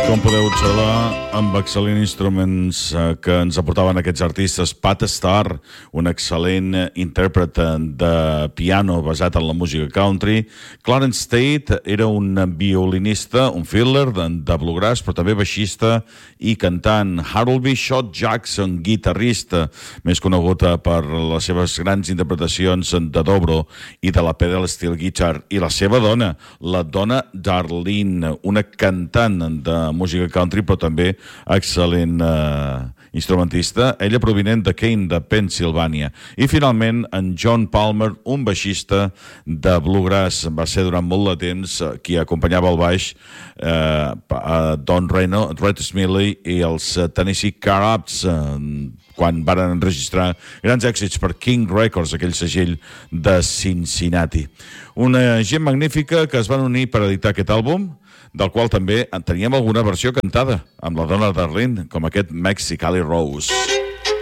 Com podeu observar, amb excel·lents instruments que ens aportaven aquests artistes, Pat Starr, un excel·lent intèrpret de piano basat en la música country. Clarence Tate era un violinista, un fiddler de bluegrass, però també baixista i cantant. Harold B. Shot Jackson, guitarrista, més conegut per les seves grans interpretacions de dobro i de la pedal steel guitar. I la seva dona, la dona Darlene, una cantant de música country, però també excel·lent instrumentista, ella provinent de Kane, de Pennsylvania. I finalment en John Palmer, un baixista de bluegrass, va ser durant molt de temps qui acompanyava al baix Don Reno, Red Smiley i els Tennessee Carabs, quan van enregistrar grans èxits per King Records, aquell segell de Cincinnati. Una gent magnífica que es van unir per editar aquest àlbum, del qual també en teníem alguna versió cantada amb la dona Darlene, com aquest Mexicali Rose.